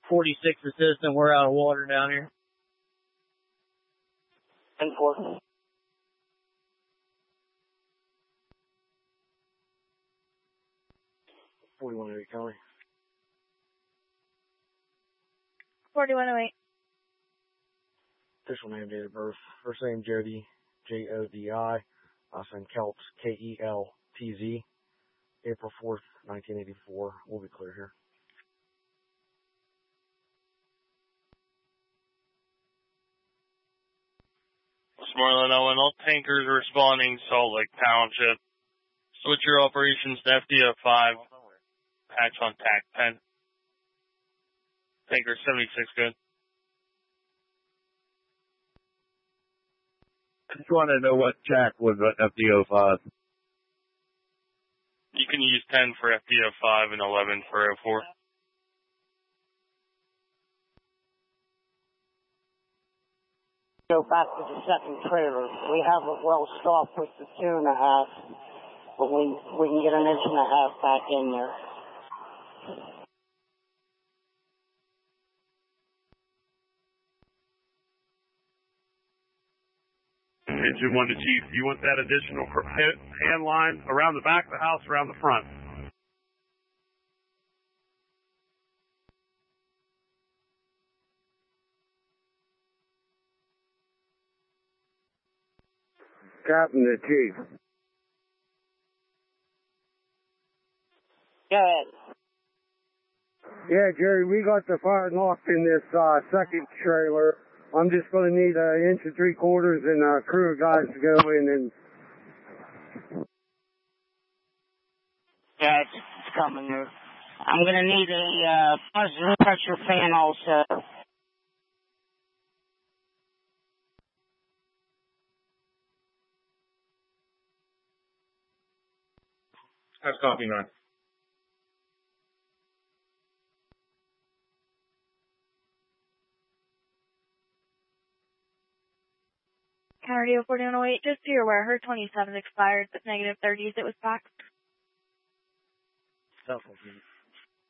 46 assistant, we're out of water down here. 10-4. 4108 Kelly. 4108. Official name, date of birth. First name Jody, Jodi. Last name Keltz, Keltz. April 4th, 1984. We'll be clear here. Marlin Owen, all tankers responding, Salt Lake Township. Switch your operations to FDO 5. Patch on TAC 10. Tanker 76, good. I just want to know what TAC was at FDO 5. You can use 10 for FDO 5 and 11 for O4. Go back to the second trailer. We have it well stocked with the 2.5, but we can get an 1.5 inches back in there. Engine 1 to Chief, you want that additional hand line around the back of the house, around the front? Captain to Chief. Go ahead. Yeah, Jerry, we got the fire locked in this second trailer. I'm just going to need 1 3/4 and a crew of guys to go in and... Yeah, it's coming there. I'm going to need a positive pressure fan also. That's copy 9. Radio 4108, just so you're aware, her 27 expired, but -30s it was packed. South